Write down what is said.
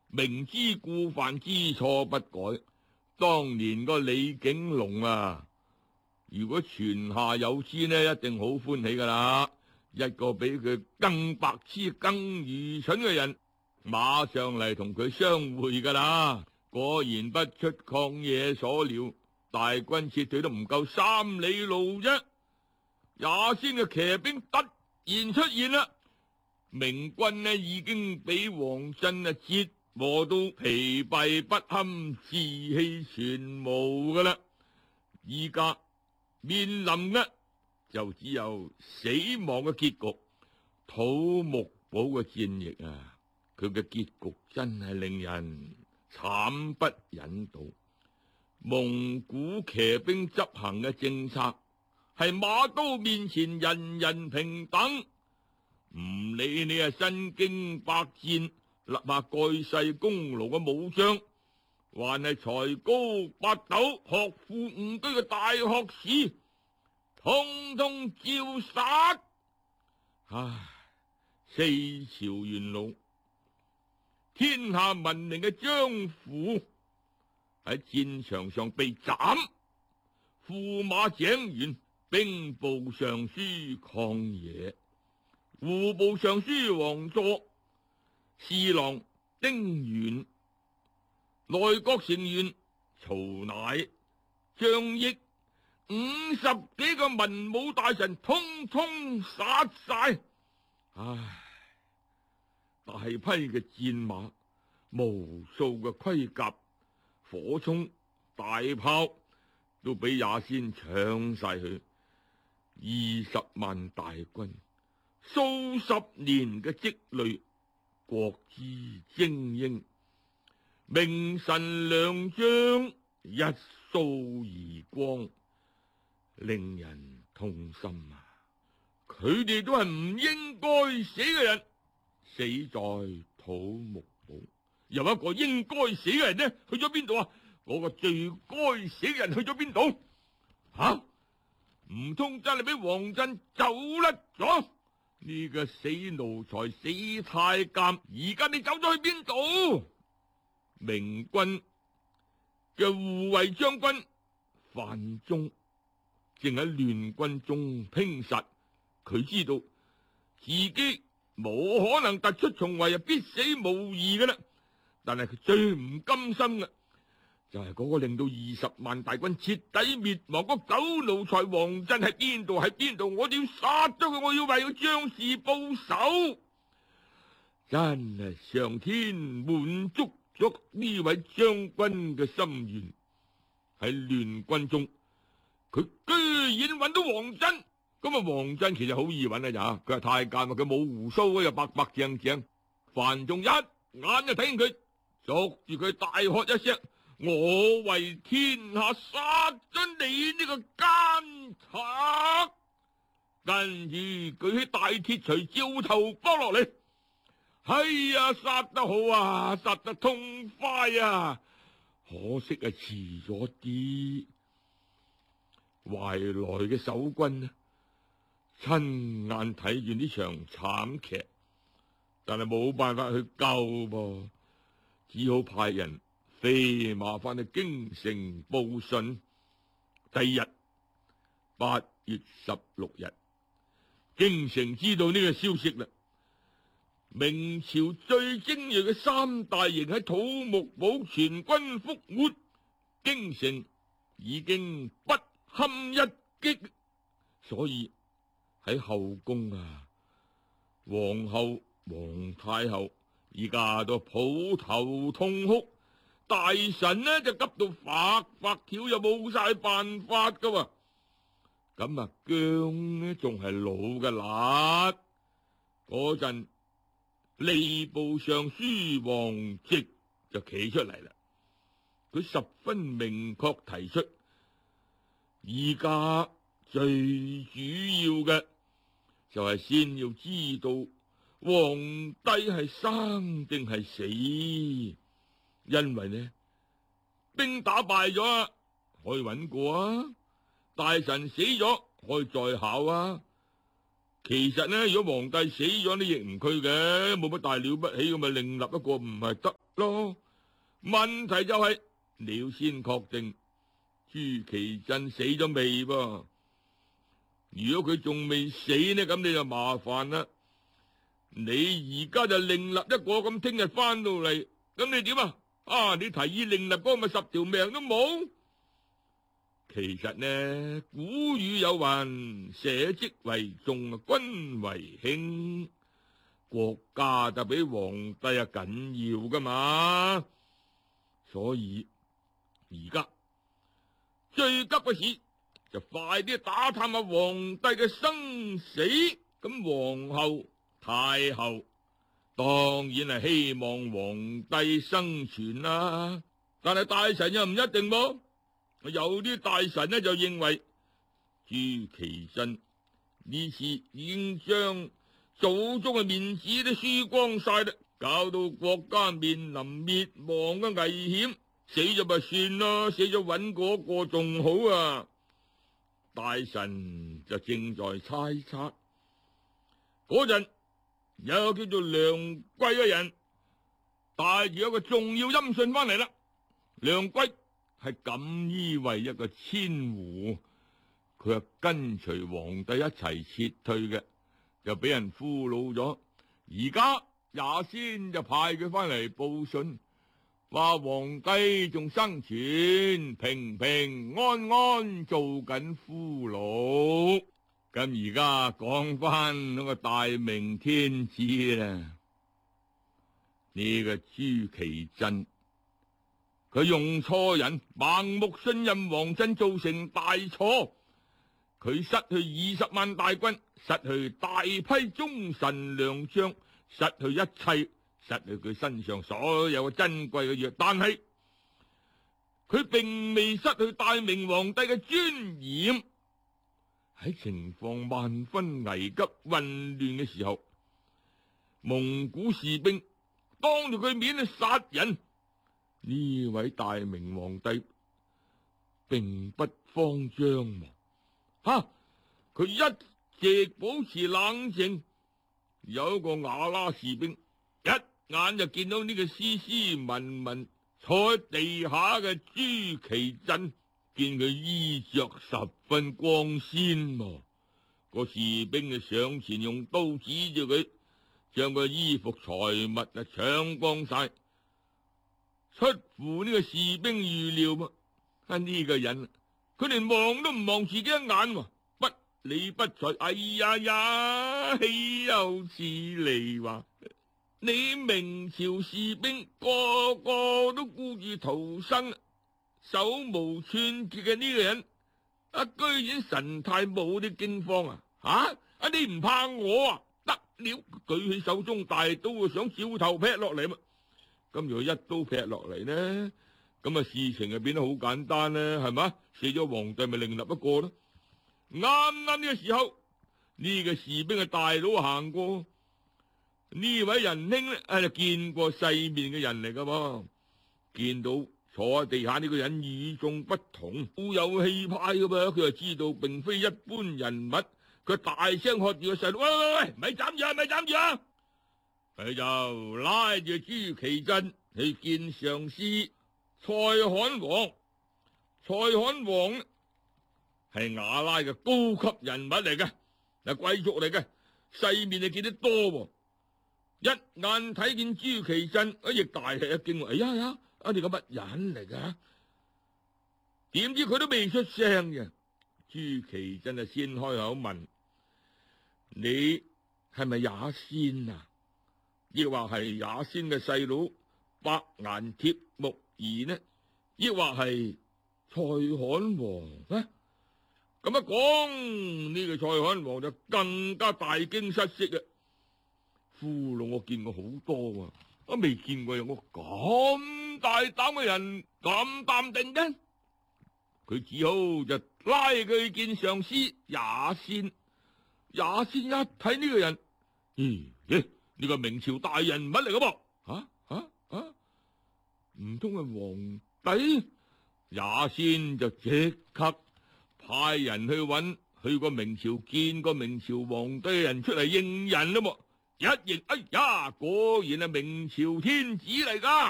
明知故犯，知錯不改。當年個李景龍啊，如果泉下有知呢，一定好歡喜噶啦。一個比佢更白痴、更愚蠢嘅人，馬上嚟同佢相會噶啦。果然不出曠野所料，大軍撤退都唔夠3里路啫，也先嘅騎兵突然出現啦。明軍呢已經俾王振折磨到疲憊不堪、士氣全無噶啦。依家面臨嘅就只有死亡嘅結局。土木堡嘅戰役啊，佢嘅結局真係令人慘不忍睹。蒙古騎兵執行嘅政策係馬刀面前人人平等，唔理你係身經百戰、立下蓋世功勞嘅武將，還係才高八斗、學富五車嘅大學士，通通照殺。唉，四朝元老，天下聞名嘅張符喺戰場上被斬，駙馬井原兵部尚書曠野，戶部尚書王佐，侍郎丁原，內閣成員曹乃、張益50幾個文武大臣，通通殺晒。唉，大批嘅戰馬，無數嘅盔甲、火鎠、大炮都俾也先搶晒去。20萬大軍，數十年嘅積累，國之精英，名臣良將一掃而光，令人痛心啊！佢哋都係唔應該死嘅人，死在土木堡。有一個應該死嘅人呢，去咗邊度啊？嗰個最該死嘅人去咗邊度？吓，唔通真係俾王振走甩咗？呢個死奴才、死太監，而家你走咗去邊度？明軍嘅護衛將軍范忠正喺亂軍中拼殺，佢知道自己冇可能突出重圍，必死無疑嘅啦。但係佢最唔甘心嘅就係嗰個令到20萬大軍徹底滅亡嗰狗奴才王振喺邊度？喺邊度？我哋要殺咗佢，我要為佢將士報仇。真係上天滿足咗呢位將軍嘅心願。喺亂軍中，佢居然揾到王振。咁啊，王振其實好易揾啊，咋？佢係太監啊，佢冇鬍鬚，又白白淨淨。范仲一眼就睇見佢，捉住佢大喝一聲：我為天下殺咗你呢個奸賊！跟住舉起大鐵錘，照頭剝落嚟。哎呀，殺得好啊，殺得痛快啊！可惜啊，遲咗啲。懷來嘅守軍呢，親眼睇住呢場慘劇，但係冇辦法去救噃，只好派人飛馬翻去京城報信。第二日8月16日，京城知道呢個消息啦。明朝最精銳嘅3大營喺土木堡全軍覆沒，京城已經不堪一擊，所以喺後宮啊，皇后、皇太后而家都抱頭痛哭，大臣呢就急到發發跳，又冇晒辦法噶喎。咁啊，姜呢仲係老嘅辣，嗰陣吏部尚書王直就企出嚟啦，佢十分明確提出，而家最主要嘅就係先要知道皇帝係生定係死，因為呢兵打敗咗可以揾過啊，大臣死咗可以再考啊， 其實呢，如果皇帝死咗，你亦唔佢嘅，冇乜大了不起，咁咪另立一個唔係得咯。問題就係你要先確定朱祁鎮死咗未噃？如果佢仲未死呢，咁你就麻煩啦。你而家就另立一個，咁聽日翻到嚟，咁你點啊？你提議另立嗰個咪10條命都冇？其實呢，古語有云：社稷為重，君為輕。國家就比皇帝緊要噶嘛。所以而家最急嘅事就快啲打探下皇帝嘅生死。咁皇后太后當然係希望皇帝生存啦，但係大臣又唔一定喎。有啲大臣呢就認為朱祁鎮呢次已經將祖宗嘅面子都輸光晒啦，搞到國家面臨滅亡嘅危險，死咗咪算啦，死咗揾嗰個仲好啊。大臣就正在猜測，嗰陣有個叫做梁貴嘅人帶住一個重要音訊翻嚟啦。梁貴係錦衣衛一個千戶，佢係跟隨皇帝一齊撤退嘅，就俾人俘虜咗。而家也先就派佢翻嚟報信，話皇帝仲生存，平平安安做緊俘虜。咁而家講翻嗰個大明天子啦，呢個朱祁鎮佢用錯人，盲目信任皇親，造成大錯。佢失去20萬大軍，失去大批忠臣良將，失去一切，失去佢身上所有嘅珍貴嘅藥。但係佢並未失去大明皇帝嘅尊嚴。喺情況萬分危急混亂嘅時候，蒙古士兵當住佢面去殺人。呢位大明皇帝並不慌張，佢一直保持冷靜。有一個瓦剌士兵一眼就見到呢個斯斯文文坐喺地下嘅朱祁鎮，見佢衣着十分光鮮，個士兵就上前用刀指住佢，將個衣服財物搶光晒。出乎呢個士兵預料呢個人佢連望都唔望自己一眼，不理不睬。哎呀呀，豈有此理話！你明朝士兵個個都顧住逃生，手無寸鐵嘅呢個人居然神態冇啲驚慌你唔怕我得了，舉起手中大刀想照頭劈落嚟嘛。咁如果一刀劈落嚟呢，咁事情就變得好簡單啦，係嘛？死咗皇帝咪另立一個咯。啱啱呢個時候，呢個士兵嘅大佬行過，呢位仁兄呢就見過世面嘅人嚟噶噃，見到坐喺地下呢個人與眾不同，好有氣派噶噃，佢就知道並非一般人物，佢大聲喝住個細路：喂，咪斬住啊，咪斬住啊！佢就拉住朱祁鎮去見上司蔡罕王。蔡罕王係瓦剌嘅高級人物嚟嘅，係貴族嚟嘅，世面就見得多。一眼睇見朱祁鎮，亦大吃一驚。哎呀，你個乜人嚟噶？點知佢都未出聲嘅，朱祁鎮就先開口問：你係咪也先啊？亦或係也先嘅細佬伯顏帖木兒呢？亦或係蔡罕王呢？咁一講呢個蔡罕王就更加大驚失色啊！俘虜我見過好多啊，我未見過有個咁大膽嘅人咁淡定嘅。佢只好就拉佢去見上司也先。也先一睇呢個人，呢個明朝大人物嚟噶噃，唔通係皇帝？也先就即刻派人去揾去過明朝見過明朝皇帝嘅人出嚟應人啦，一認，哎呀，果然係明朝天子嚟噶。